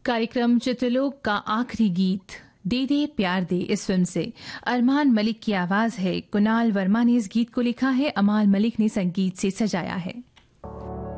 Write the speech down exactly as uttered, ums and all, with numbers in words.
कार्यक्रम चित्रलोक का आखिरी गीत दे दे प्यार दे इस फिल्म से अरमान मलिक की आवाज है। कुणाल वर्मा ने इस गीत को लिखा है, अमाल मलिक ने संगीत से सजाया है।